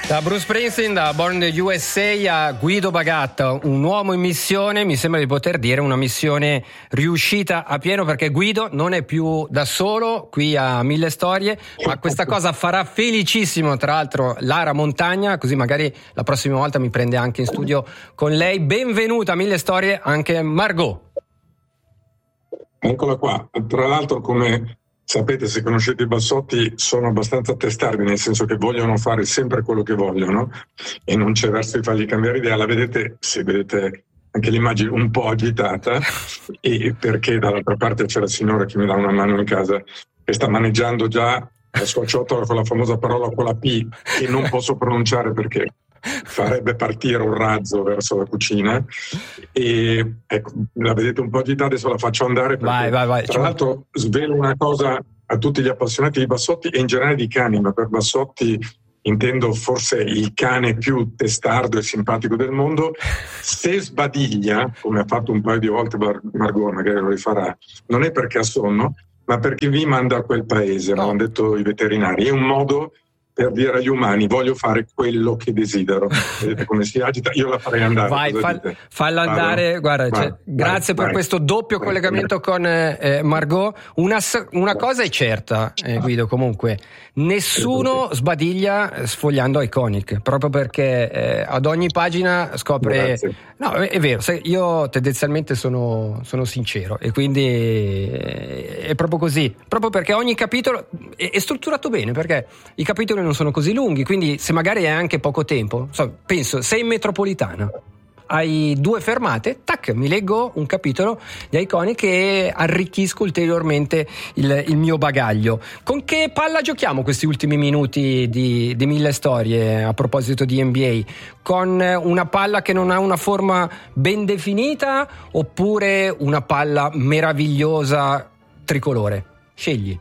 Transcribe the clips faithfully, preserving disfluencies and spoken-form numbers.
Da Bruce Springsteen, da Born in the U S A a Guido Bagatta, un uomo in missione, mi sembra di poter dire una missione riuscita a pieno, perché Guido non è più da solo qui a Mille Storie, ma questa cosa farà felicissimo tra l'altro Lara Montagna, così magari la prossima volta mi prende anche in studio con lei. Benvenuta a Mille Storie anche Margot. Eccola qua, tra l'altro come sapete, se conoscete i Bassotti, sono abbastanza testardi, nel senso che vogliono fare sempre quello che vogliono e non c'è verso di fargli cambiare idea. La vedete, se vedete anche l'immagine un po' agitata, e perché dall'altra parte c'è la signora che mi dà una mano in casa che sta maneggiando già la sua ciotola con la famosa parola con la P che non posso pronunciare perché farebbe partire un razzo verso la cucina. E ecco, la vedete un po' agitata, adesso la faccio andare perché, vai, vai, vai. Tra l'altro svelo una cosa a tutti gli appassionati di Bassotti e in generale di cani, ma per Bassotti intendo forse il cane più testardo e simpatico del mondo. Se sbadiglia, come ha fatto un paio di volte Margot, magari lo rifarà, non è perché ha sonno, ma perché vi manda a quel paese, no. L'hanno detto i veterinari. È un modo per dire agli umani: voglio fare quello che desidero. Vedete come si agita? Io la farei andare. Vai, fa, falla andare. Vado. Guarda, vai, cioè, vai, grazie vai, per vai. questo doppio vai, collegamento vai. con eh, Margot. Una, una cosa è certa, eh, Guido, comunque, nessuno sbadiglia sfogliando Iconic, proprio perché eh, ad ogni pagina scopre... Grazie. No, è, è vero, sai, io tendenzialmente sono, sono sincero e quindi è, è proprio così, proprio perché ogni capitolo è, è strutturato bene, perché i capitoli non sono così lunghi, quindi se magari hai anche poco tempo, so, penso, sei in metropolitana, hai due fermate, tac, mi leggo un capitolo di Iconic e arricchisco ulteriormente il, il mio bagaglio. Con che palla giochiamo questi ultimi minuti di, di Mille Storie a proposito di N B A? Con una palla che non ha una forma ben definita oppure una palla meravigliosa tricolore? Scegli.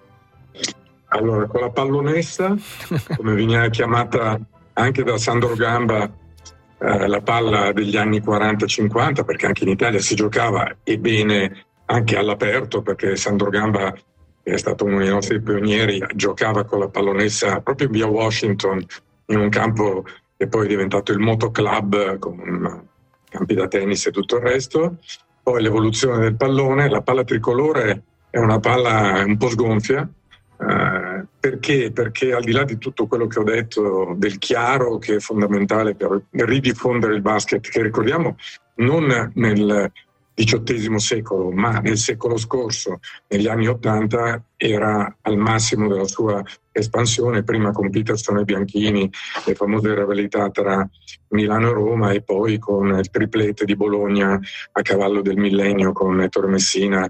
Allora, con la pallonessa, come veniva chiamata anche da Sandro Gamba, eh, la palla degli anni quaranta cinquanta, perché anche in Italia si giocava, e bene, anche all'aperto, perché Sandro Gamba è stato uno dei nostri pionieri, giocava con la pallonessa proprio in via Washington, in un campo che poi è diventato il Moto Club, con campi da tennis e tutto il resto. Poi l'evoluzione del pallone, la palla tricolore è una palla un po' sgonfia. Uh, perché? Perché al di là di tutto quello che ho detto del chiaro, che è fondamentale per ridiffondere il basket, che ricordiamo non nel diciottesimo secolo ma nel secolo scorso, negli anni ottanta era al massimo della sua espansione, prima con Peterson e Bianchini, le famose rivalità tra Milano e Roma, e poi con il triplete di Bologna a cavallo del millennio con Ettore Messina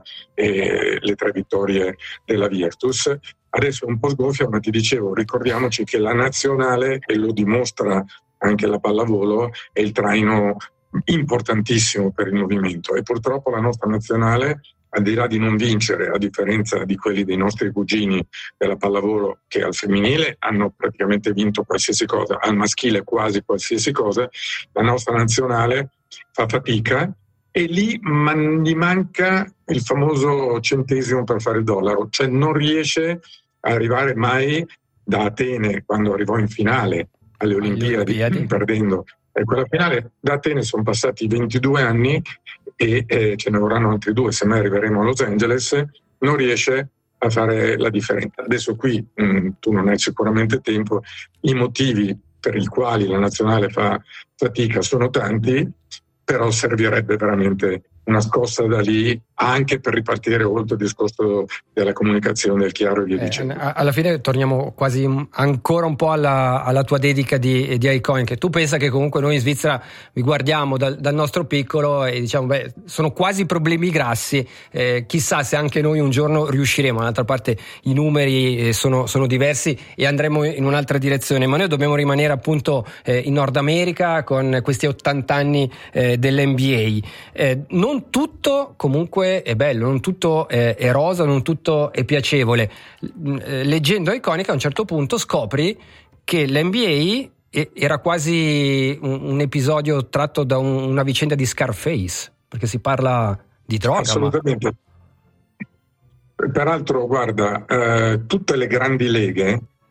e le tre vittorie della Virtus. Adesso è un po' sgonfia, ma ti dicevo, ricordiamoci che la nazionale, e lo dimostra anche la pallavolo, è il traino importantissimo per il movimento, e purtroppo la nostra nazionale, al di là di non vincere, a differenza di quelli dei nostri cugini della pallavolo che al femminile hanno praticamente vinto qualsiasi cosa, al maschile quasi qualsiasi cosa, la nostra nazionale fa fatica e lì man- gli manca il famoso centesimo per fare il dollaro, cioè non riesce a arrivare mai da Atene, quando arrivò in finale alle Olimpiadi, Olimpiadi. perdendo. E quella finale da Atene sono passati ventidue anni e eh, ce ne vorranno altri due, se mai arriveremo a Los Angeles, non riesce a fare la differenza. Adesso qui mh, tu non hai sicuramente tempo, i motivi per i quali la nazionale fa fatica sono tanti, però servirebbe veramente una scossa da lì, anche per ripartire oltre il discorso della comunicazione, del chiaro e via dicendo. Eh, alla fine torniamo quasi ancora un po' alla, alla tua dedica di, di Iconic. Tu pensa che comunque noi in Svizzera vi guardiamo dal, dal nostro piccolo e diciamo, beh, sono quasi problemi grassi, eh, chissà se anche noi un giorno riusciremo. D'altra parte i numeri sono, sono diversi e andremo in un'altra direzione, ma noi dobbiamo rimanere appunto eh, in Nord America con questi ottanta anni eh, dell'N B A. Eh, non tutto comunque è bello, non tutto è, è rosa, non tutto è piacevole. Leggendo Iconic a un certo punto scopri che l'N B A era quasi un, un episodio tratto da un, una vicenda di Scarface, perché si parla di droga. Assolutamente. Ma... Peraltro, guarda, eh, tutte le grandi leghe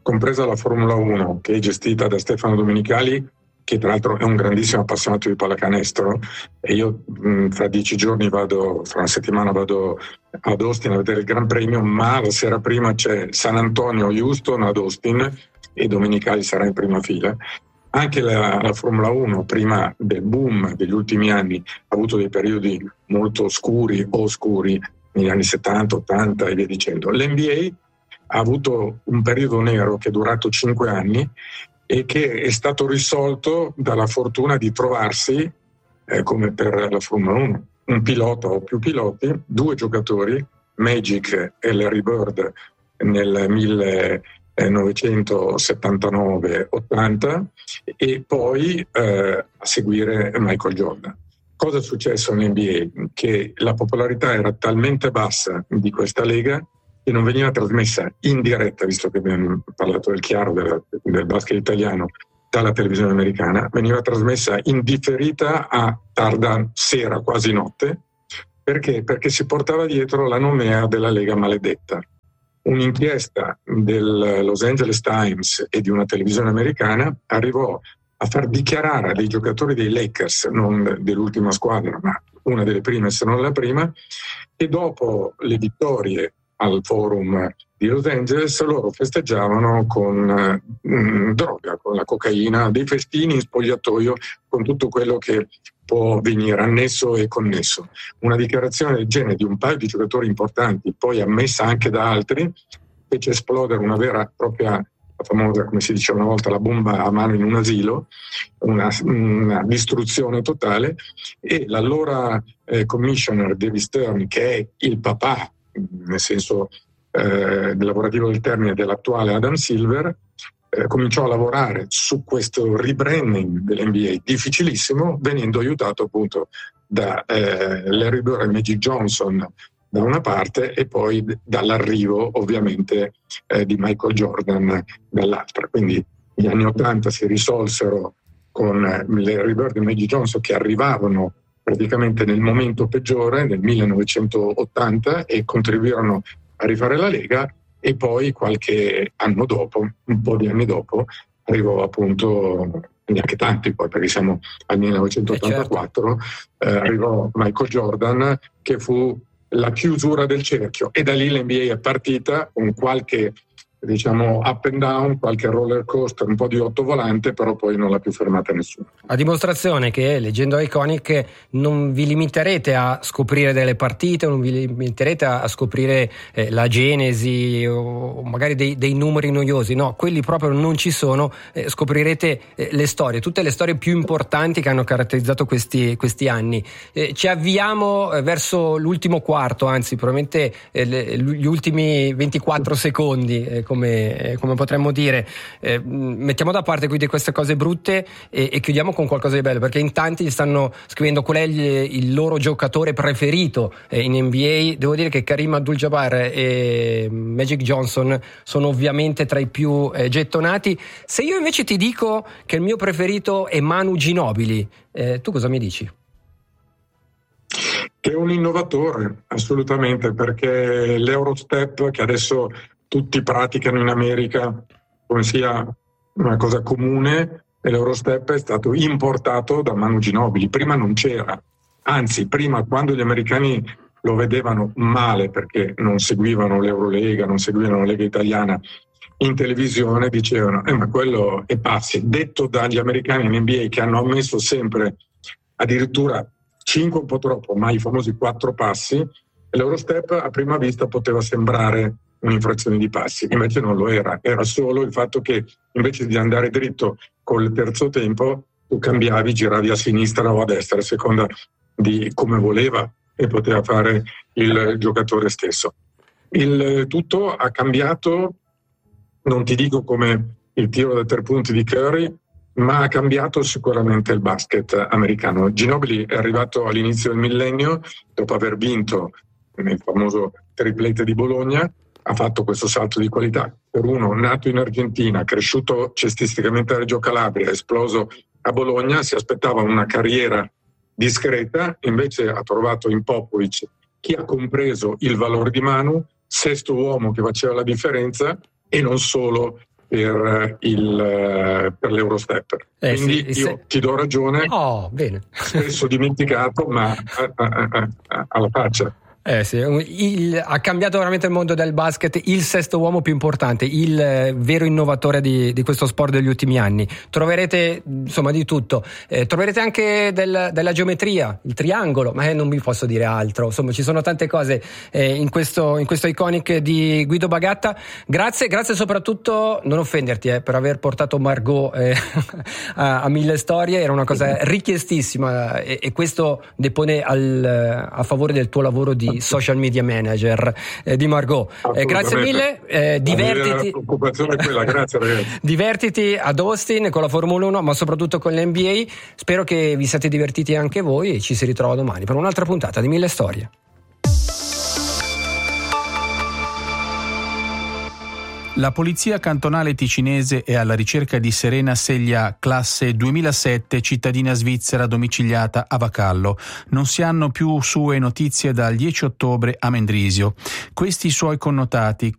compresa la Formula uno, che è gestita da Stefano Domenicali, che tra l'altro è un grandissimo appassionato di pallacanestro, e io mh, fra dieci giorni vado, fra una settimana vado ad Austin a vedere il Gran Premio, ma la sera prima c'è San Antonio, Houston ad Austin, e Domenicali sarà in prima fila. Anche la, la Formula uno, prima del boom degli ultimi anni, ha avuto dei periodi molto scuri o oscuri negli anni settanta, ottanta e via dicendo. L'N B A ha avuto un periodo nero che è durato cinque anni e che è stato risolto dalla fortuna di trovarsi, eh, come per la Formula uno, un pilota o più piloti, due giocatori, Magic e Larry Bird, nel millenovecentosettantanove ottanta, e poi eh, a seguire Michael Jordan. Cosa è successo nell'N B A? Che la popolarità era talmente bassa di questa lega che non veniva trasmessa in diretta, visto che abbiamo parlato del chiaro del, del basket italiano, dalla televisione americana, veniva trasmessa in differita a tarda sera, quasi notte. Perché? Perché si portava dietro la nomea della Lega maledetta. Un'inchiesta del Los Angeles Times e di una televisione americana arrivò a far dichiarare a dei giocatori dei Lakers, non dell'ultima squadra, ma una delle prime se non la prima, che dopo le vittorie al forum di Los Angeles loro festeggiavano con mh, droga, con la cocaina, dei festini in spogliatoio, con tutto quello che può venire annesso e connesso. Una dichiarazione del genere di un paio di giocatori importanti, poi ammessa anche da altri, fece esplodere una vera e propria, la famosa, come si diceva una volta, la bomba a mano in un asilo, una, una distruzione totale, e l'allora eh, commissioner David Stern, che è il papà, nel senso eh, lavorativo del termine, dell'attuale Adam Silver, eh, cominciò a lavorare su questo rebranding dell'N B A difficilissimo, venendo aiutato appunto da eh, Larry Bird e Magic Johnson da una parte, e poi d- dall'arrivo ovviamente eh, di Michael Jordan dall'altra. Quindi gli anni Ottanta si risolsero con eh, Larry Bird e Magic Johnson, che arrivavano praticamente nel momento peggiore, nel millenovecentottanta, e contribuirono a rifare la Lega, e poi qualche anno dopo, un po' di anni dopo, arrivò appunto, neanche tanti poi perché siamo al millenovecentottantaquattro, eh, certo. eh, arrivò Michael Jordan, che fu la chiusura del cerchio, e da lì l'N B A è partita con qualche, diciamo, up and down, qualche roller coaster, un po' di ottovolante, però poi non l'ha più fermata nessuno. A dimostrazione che, leggendo Iconic, non vi limiterete a scoprire delle partite, non vi limiterete a scoprire eh, la genesi o magari dei, dei numeri noiosi, no, quelli proprio non ci sono, eh, scoprirete eh, le storie, tutte le storie più importanti che hanno caratterizzato questi, questi anni. Eh, ci avviamo eh, verso l'ultimo quarto, anzi probabilmente eh, le, gli ultimi ventiquattro secondi, eh, Come, come potremmo dire, eh, mettiamo da parte quindi queste cose brutte e, e chiudiamo con qualcosa di bello, perché in tanti gli stanno scrivendo qual è il, il loro giocatore preferito eh, in N B A. Devo dire che Kareem Abdul-Jabbar e Magic Johnson sono ovviamente tra i più eh, gettonati. Se io invece ti dico che il mio preferito è Manu Ginobili, eh, tu cosa mi dici? Che è un innovatore, assolutamente, perché l'Eurostep, che adesso tutti praticano in America come sia una cosa comune, e l'Eurostep è stato importato da Manu Ginobili. Prima non c'era, anzi prima, quando gli americani lo vedevano male perché non seguivano l'Eurolega, non seguivano la Lega italiana in televisione, dicevano eh, ma quello è pazzi, detto dagli americani in N B A, che hanno ammesso sempre addirittura cinque un po' troppo, ma i famosi quattro passi. L'Eurostep a prima vista poteva sembrare un'infrazione di passi, invece non lo era, era solo il fatto che invece di andare dritto col terzo tempo tu cambiavi, giravi a sinistra o a destra a seconda di come voleva e poteva fare il giocatore stesso. Il tutto ha cambiato, non ti dico come il tiro da tre punti di Curry, ma ha cambiato sicuramente il basket americano. Ginobili è arrivato all'inizio del millennio dopo aver vinto nel famoso triplete di Bologna, ha fatto questo salto di qualità. Per uno nato in Argentina, cresciuto cestisticamente a Reggio Calabria, esploso a Bologna, si aspettava una carriera discreta, invece ha trovato in Popovic chi ha compreso il valore di Manu, sesto uomo che faceva la differenza, e non solo per, il, per l'Eurostepper. Eh, Quindi sì, io se... ti do ragione, oh, bene. spesso dimenticato, ma a, a, a, a, alla faccia. Eh sì, il, ha cambiato veramente il mondo del basket, il sesto uomo più importante, il eh, vero innovatore di, di questo sport degli ultimi anni. Troverete insomma di tutto, eh, troverete anche del, della geometria, il triangolo, ma eh, non vi posso dire altro. Insomma, ci sono tante cose eh, in questo in questo Iconic di Guido Bagatta. Grazie, grazie soprattutto, non offenderti eh, per aver portato Margot eh, a, a mille storie, era una cosa richiestissima e, e questo depone al, a favore del tuo lavoro di social media manager eh, di Margot. Eh, grazie mille, eh, divertiti. La preoccupazione è quella, grazie ragazzi. Divertiti ad Austin con la Formula uno, ma soprattutto con l'N B A. Spero che vi siate divertiti anche voi e ci si ritrova domani per un'altra puntata di Mille Storie. La polizia cantonale ticinese è alla ricerca di Serena Seglia, classe duemilasette, cittadina svizzera domiciliata a Vacallo. Non si hanno più sue notizie dal dieci ottobre a Mendrisio. Questi suoi connotati,